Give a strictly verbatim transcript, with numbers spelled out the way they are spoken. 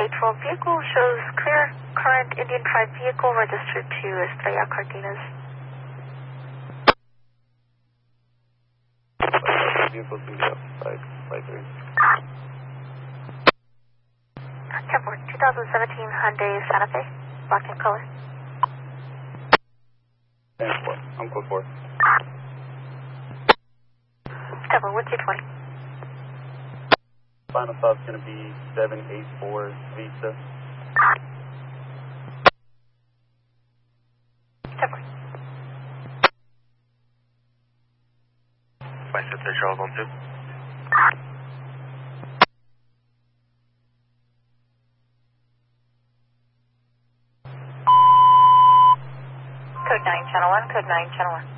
eight twelve vehicle shows clear current Indian Tribe vehicle registered to Estrella Cardenas. Vehicle to the outside, by three. ten four, twenty seventeen Hyundai Santa Fe, black in color. ten four, I'm code four. ten four, what's your twenty? Final stop's going to be seven eight four Vista. ten four. By set there, Charles on two. Code nine, channel one, code nine, channel one.